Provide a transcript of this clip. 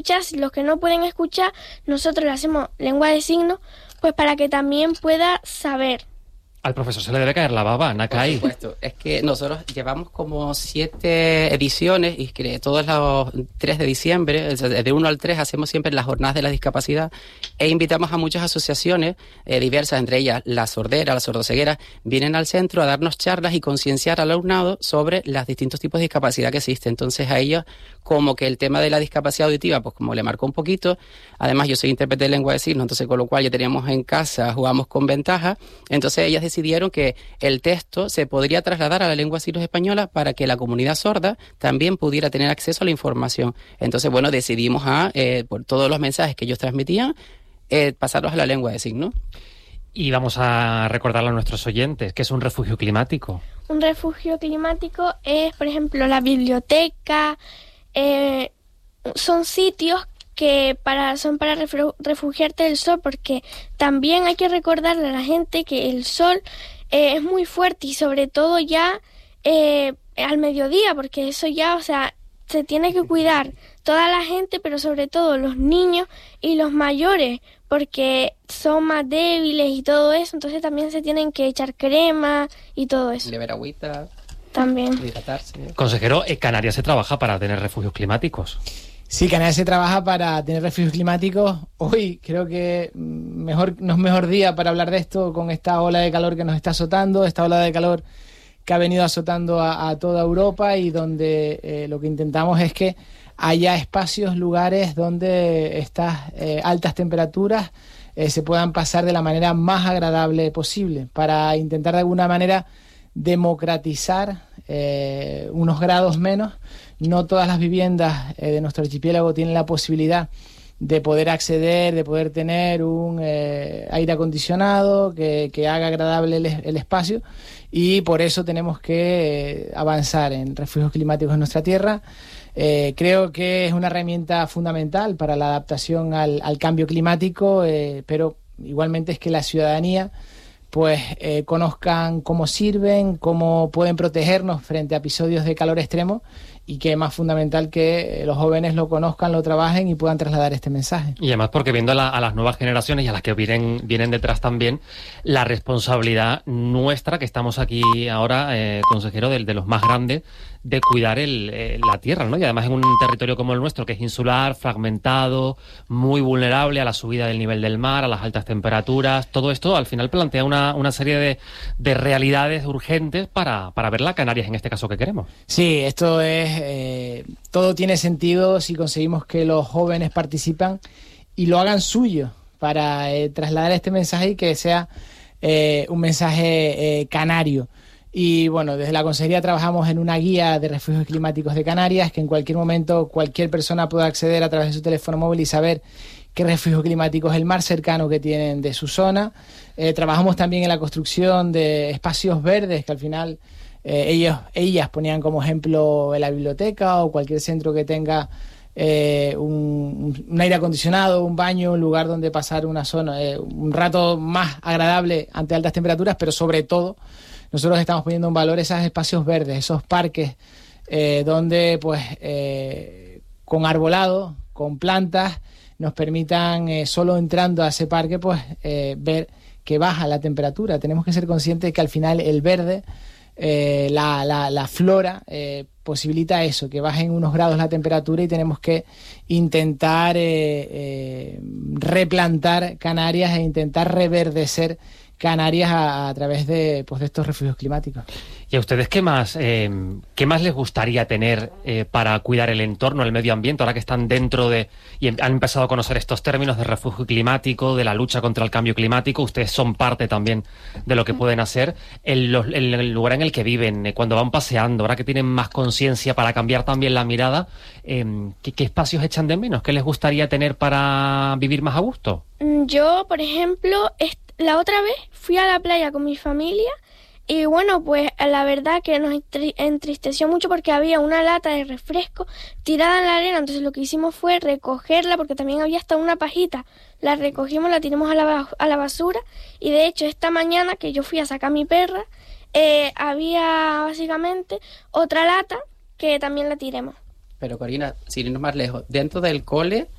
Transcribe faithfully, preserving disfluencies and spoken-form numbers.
Los que no pueden escuchar, nosotros le hacemos lengua de signos, pues para que también pueda saber. Al profesor se le debe caer la baba, Nakai. Por supuesto, es que nosotros llevamos como siete ediciones y que todos los tres de diciembre, de uno al tres, hacemos siempre las jornadas de la discapacidad e invitamos a muchas asociaciones eh, diversas, entre ellas la sordera, la sordoceguera, vienen al centro a darnos charlas y concienciar al alumnado sobre los distintos tipos de discapacidad que existen. Entonces a ellos, como que el tema de la discapacidad auditiva, pues como le marcó un poquito, además yo soy intérprete de lengua de signos, entonces con lo cual ya teníamos en casa, jugamos con ventaja, entonces ellas decidieron que el texto se podría trasladar a la lengua de signos española para que la comunidad sorda también pudiera tener acceso a la información. Entonces, bueno, decidimos a, eh, por todos los mensajes que ellos transmitían, eh, pasarlos a la lengua de signos. Y vamos a recordarle a nuestros oyentes que es un refugio climático. Un refugio climático es, por ejemplo, la biblioteca, eh, son sitios que para, son para refugiarte del sol, porque también hay que recordarle a la gente que el sol eh, es muy fuerte y sobre todo ya eh, al mediodía, porque eso ya, o sea, se tiene que cuidar toda la gente, pero sobre todo los niños y los mayores, porque son más débiles y todo eso, entonces también se tienen que echar crema y todo eso. Beber agüita. También. Hidratarse. Consejero, en Canarias se trabaja para tener refugios climáticos. Sí, Canarias se trabaja para tener refugios climáticos. Hoy creo que mejor, no es mejor día para hablar de esto con esta ola de calor que nos está azotando, esta ola de calor que ha venido azotando a, a toda Europa y donde eh, lo que intentamos es que haya espacios, lugares donde estas eh, altas temperaturas eh, se puedan pasar de la manera más agradable posible para intentar de alguna manera democratizar eh, unos grados menos. No todas las viviendas eh, de nuestro archipiélago tienen la posibilidad de poder acceder, de poder tener un eh, aire acondicionado que, que haga agradable el, el espacio, y por eso tenemos que eh, avanzar en refugios climáticos en nuestra tierra. Eh, creo que es una herramienta fundamental para la adaptación al, al cambio climático, eh, pero igualmente es que la ciudadanía pues eh, conozcan cómo sirven, cómo pueden protegernos frente a episodios de calor extremo, y que es más fundamental que los jóvenes lo conozcan, lo trabajen y puedan trasladar este mensaje. Y además porque viendo a, la, a las nuevas generaciones y a las que vienen, vienen detrás también, la responsabilidad nuestra, que estamos aquí ahora, eh, consejero, de, de los más grandes, de cuidar el, eh, la tierra, ¿no? Y además en un territorio como el nuestro, que es insular, fragmentado, muy vulnerable a la subida del nivel del mar, a las altas temperaturas, todo esto al final plantea una, una serie de, de realidades urgentes para, para ver la Canarias en este caso que queremos. Sí, esto es... Eh, todo tiene sentido si conseguimos que los jóvenes participan y lo hagan suyo para eh, trasladar este mensaje y que sea eh, un mensaje eh, canario. Y bueno, desde la Consejería trabajamos en una guía de refugios climáticos de Canarias, que en cualquier momento cualquier persona pueda acceder a través de su teléfono móvil y saber qué refugio climático es el más cercano que tienen de su zona. Eh, trabajamos también en la construcción de espacios verdes, que al final eh, ellos, ellas ponían como ejemplo la biblioteca o cualquier centro que tenga eh, un, un aire acondicionado, un baño, un lugar donde pasar una zona, eh, un rato más agradable ante altas temperaturas, pero sobre todo nosotros estamos poniendo en valor esos espacios verdes, esos parques eh, donde pues eh, con arbolado, con plantas, nos permitan eh, solo entrando a ese parque pues eh, ver que baja la temperatura. Tenemos que ser conscientes de que al final el verde, eh, la, la, la flora eh, posibilita eso, que bajen unos grados la temperatura, y tenemos que intentar eh, eh, replantar Canarias e intentar reverdecer Canarias a, a través de, pues, de estos refugios climáticos. ¿Y a ustedes qué más, eh, qué más les gustaría tener eh, para cuidar el entorno, el medio ambiente, ahora que están dentro de y han empezado a conocer estos términos de refugio climático, de la lucha contra el cambio climático? Ustedes son parte también de lo que pueden hacer en, los, en el lugar en el que viven, eh, cuando van paseando, ahora que tienen más conciencia para cambiar también la mirada, eh, ¿qué, ¿qué espacios echan de menos? ¿Qué les gustaría tener para vivir más a gusto? Yo, por ejemplo, la otra vez fui a la playa con mi familia y bueno, pues la verdad que nos entristeció mucho porque había una lata de refresco tirada en la arena, entonces lo que hicimos fue recogerla porque también había hasta una pajita, la recogimos, la tiramos a la, a la basura, y de hecho esta mañana que yo fui a sacar a mi perra, eh, había básicamente otra lata que también la tiremos. Pero Corina, sin irnos más lejos, dentro del cole